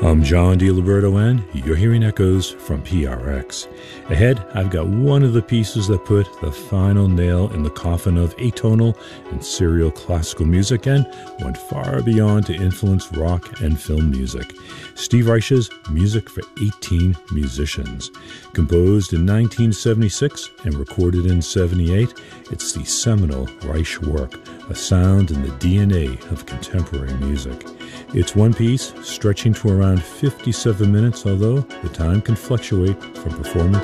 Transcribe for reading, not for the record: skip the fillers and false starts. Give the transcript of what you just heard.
I'm John DiLiberto, and you're hearing echoes from PRX. Ahead, I've got one of the pieces that put the final nail in the coffin of atonal and serial classical music and went far beyond to influence rock and film music. Steve Reich's Music for 18 Musicians. Composed in 1976 and recorded in 78, it's the seminal Reich work, a sound in the DNA of contemporary music. It's one piece, stretching to around 57 minutes, although the time can fluctuate from performance